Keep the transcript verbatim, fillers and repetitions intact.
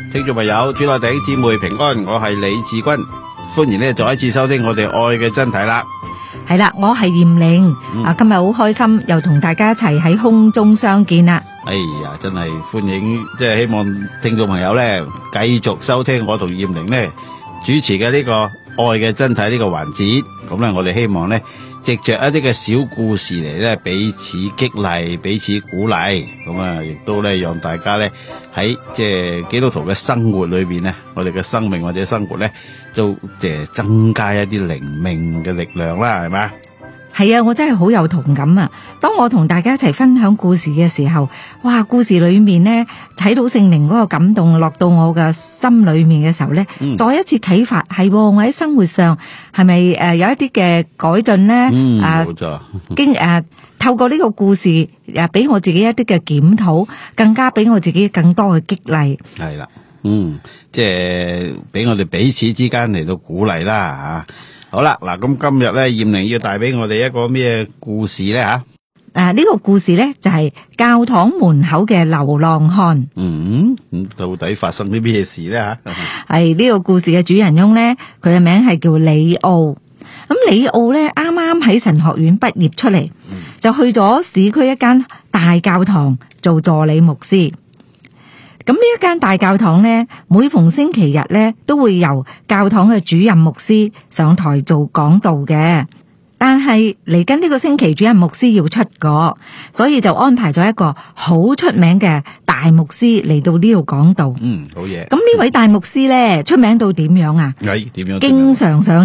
聽眾朋友，主內弟兄姊妹平安，我係李志軍，歡迎呢再一次收聽我哋愛嘅真諦啦。 係啦，我係艷玲、嗯、啊，今日好開心，又同大家一齊喺空中相見啦。 哎呀，真係歡迎，即係希望聽眾朋友呢繼續收聽我同艷玲呢主持嘅呢個愛嘅真諦呢個環節。咁呢，我哋希望呢藉着一啲嘅小故事嚟咧，彼此激勵，彼此鼓勵，咁啊，亦都咧讓大家咧喺即係基督徒嘅生活裏邊咧，我哋嘅生命或者生活咧，都即係增加一啲靈命嘅力量啦，係咪？ 係啊，我真係好有同感啊！當我同大家一齊分享故事嘅時候，哇，故事裏面呢睇到聖靈嗰個感動落到我嘅心裏面嘅時候呢、嗯、再一次啟發，係我喺生活上係咪誒有一啲嘅改進呢？ 嗯， 啊、 冇錯。 經誒、啊、透過呢個故事誒俾我自己一啲嘅檢討，更加俾我自己更多嘅激勵。 係啦，嗯，即係俾我哋彼此之間嚟到鼓勵啦吓。好啦，嗱，咁今日咧，艷玲要帶俾我哋一個咩故事咧吓？誒、 啊，呢、這個故事咧就係、是、教堂門口嘅流浪漢。 嗯，咁到底發生啲咩事咧吓？ 係呢、這個故事嘅主人翁咧，佢嘅名係叫李奧。咁李奧咧啱啱喺神學院畢業出嚟、嗯，就去咗市區一間大教堂做助理牧師。咁呢一間大教堂呢，每逢星期日呢，都會由教堂嘅主任牧師上台做講道嘅。但係嚟緊呢個星期主任牧師要出國，所以就安排咗一個好出名嘅大牧師嚟到呢度講道。 嗯，好嘢。 咁呢位大牧師呢，出名到點樣啊？ 係點樣？ 經常上